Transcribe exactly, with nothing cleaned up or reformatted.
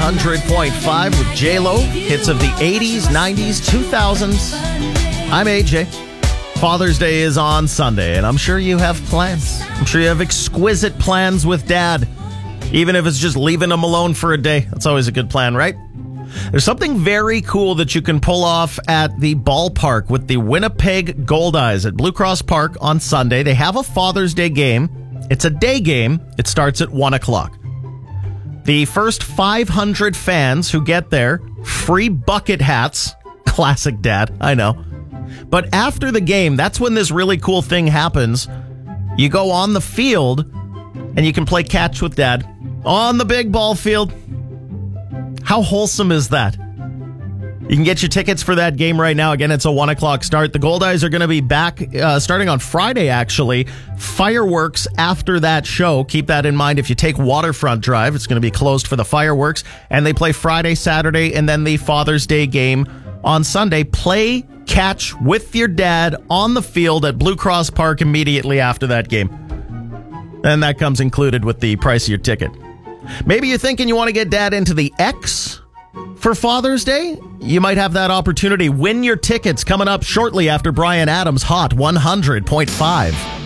hundred point five with J-Lo. Hits of the eighties, nineties, two thousands. I'm A J. Father's Day is on Sunday, and I'm sure you have plans. I'm sure you have exquisite plans with Dad. Even if it's just leaving him alone for a day. That's always a good plan, right? There's something very cool that you can pull off at the ballpark with the Winnipeg Goldeyes at Blue Cross Park on Sunday. They have a Father's Day game. It's a day game. It starts at one o'clock. The first five hundred fans who get there, free bucket hats. Classic Dad, I know. But after the game, that's when this really cool thing happens. You go on the field and you can play catch with Dad on the big ball field. How wholesome is that? You can get your tickets for that game right now. Again, it's a one o'clock start. The Goldeyes are going to be back uh, starting on Friday, actually. Fireworks after that show. Keep that in mind. If you take Waterfront Drive, it's going to be closed for the fireworks. And they play Friday, Saturday, and then the Father's Day game on Sunday. Play catch with your dad on the field at Blue Cross Park immediately after that game. And that comes included with the price of your ticket. Maybe you're thinking you want to get Dad into the X for Father's Day? You might have that opportunity. Win your tickets coming up shortly after Bryan Adams' Hot one hundred point five.